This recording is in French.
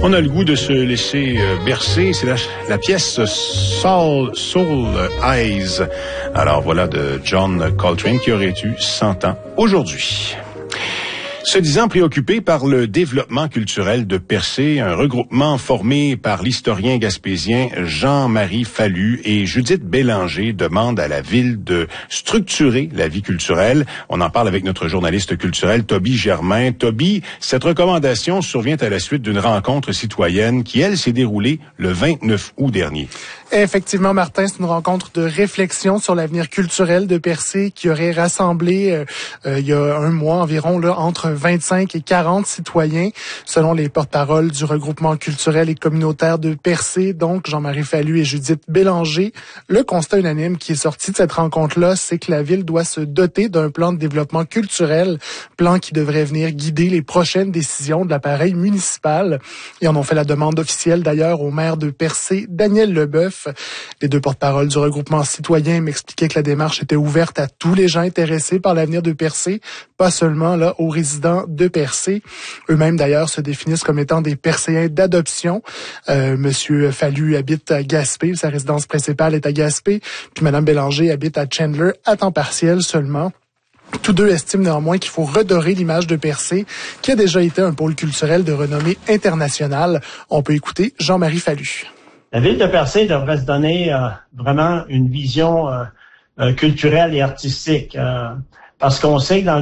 On a le goût de se laisser bercer. C'est la pièce Soul Eyes. Alors voilà de John Coltrane qui aurait eu 100 ans aujourd'hui. Se disant préoccupé par le développement culturel de Percé, un regroupement formé par l'historien gaspésien Jean-Marie Fallu et Judith Bélanger demande à la ville de structurer la vie culturelle. On en parle avec notre journaliste culturel Toby Germain. Toby, cette recommandation survient à la suite d'une rencontre citoyenne qui, elle, s'est déroulée le 29 août dernier. Effectivement, Martin, c'est une rencontre de réflexion sur l'avenir culturel de Percé qui aurait rassemblé il y a un mois environ là entre 25 et 40 citoyens, selon les porte-paroles du regroupement culturel et communautaire de Percé, donc Jean-Marie Fallu et Judith Bélanger. Le constat unanime qui est sorti de cette rencontre-là, c'est que la ville doit se doter d'un plan de développement culturel, plan qui devrait venir guider les prochaines décisions de l'appareil municipal. Ils en ont fait la demande officielle d'ailleurs au maire de Percé, Daniel Leboeuf. Les deux porte-paroles du regroupement citoyen m'expliquaient que la démarche était ouverte à tous les gens intéressés par l'avenir de Percé, pas seulement là aux résidents de Percé. Eux-mêmes d'ailleurs se définissent comme étant des Percéens d'adoption. Monsieur Fallu habite à Gaspé, sa résidence principale est à Gaspé, puis Madame Bélanger habite à Chandler à temps partiel seulement. Tous deux estiment néanmoins qu'il faut redorer l'image de Percé, qui a déjà été un pôle culturel de renommée internationale. On peut écouter Jean-Marie Fallu. La ville de Percé devrait se donner vraiment une vision culturelle et artistique, parce qu'on sait que dans